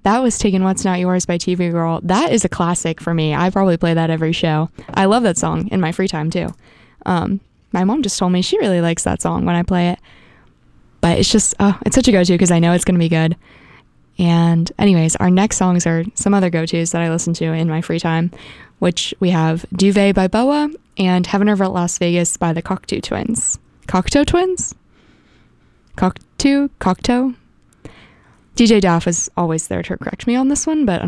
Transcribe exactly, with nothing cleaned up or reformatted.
that was Taking What's Not Yours by T V Girl. That is a classic for me. I probably play that every show. I love that song in my free time too. Um, my mom just told me she really likes that song when I play it. But it's just, oh, it's such a go-to because I know it's going to be good. And anyways, our next songs are some other go-tos that I listen to in my free time, which we have Duvet by Boa and Heaven Over Las Vegas by the Cocteau Twins. Cocteau Twins? Cocteau? Cocteau? D J Daff is always there to correct me on this one, but